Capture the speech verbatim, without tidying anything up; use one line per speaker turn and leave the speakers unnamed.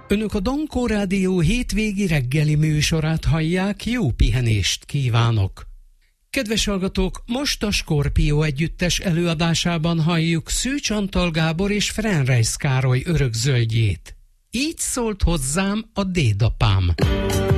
Önök a Dankó Rádió hétvégi reggeli műsorát hallják, jó pihenést kívánok! Kedves hallgatók, most a Skorpió együttes előadásában halljuk Szűcs Antal Gábor és Frenreis Károly örökzöldjét. Így szólt hozzám a dédapám.